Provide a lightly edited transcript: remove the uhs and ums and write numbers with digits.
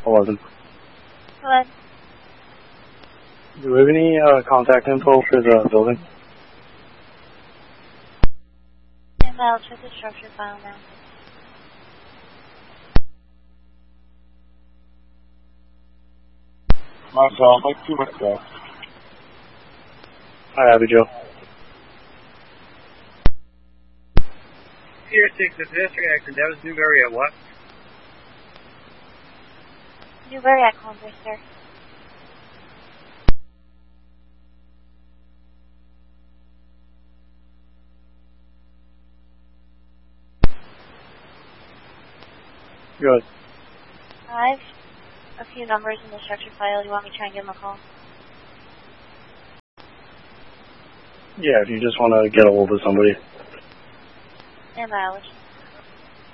11. Hello. Do we have any contact info for the building? And I'll check the structure file now. Myself, like 2 minutes ago. Hi, Abby Joe. Pier 6, the pedestrian accident, that was Newberry at what? Newberry at Converse, sir. Good. I have a few numbers in the structure file. You want me to try and give them a call? Yeah, if you just want to get a hold of somebody. And mileage.